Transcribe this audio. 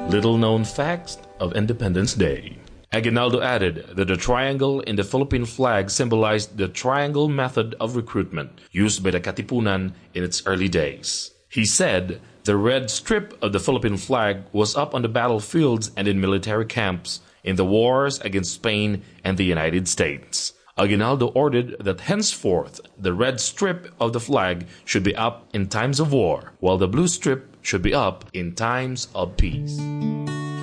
Little known facts of Independence Day. Aguinaldo added that the triangle in the Philippine flag symbolized the triangle method of recruitment used by the Katipunan in its early days. He said the red strip of the Philippine flag was up on the battlefields and in military camps in the wars against Spain and the United States. Aguinaldo ordered that henceforth the red strip of the flag should be up in times of war, while the blue strip should be up in times of peace.